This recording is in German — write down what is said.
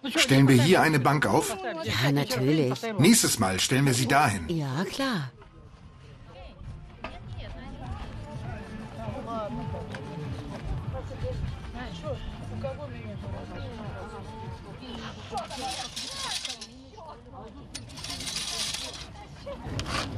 Stellen wir hier eine Bank auf? Ja, natürlich. Nächstes Mal stellen wir sie dahin. Ja, klar.